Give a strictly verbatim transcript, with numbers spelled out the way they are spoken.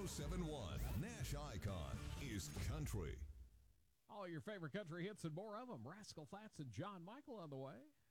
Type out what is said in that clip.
seven one Nash Icon is country. All your favorite country hits and more of them. Rascal Flatts and John Michael on the way.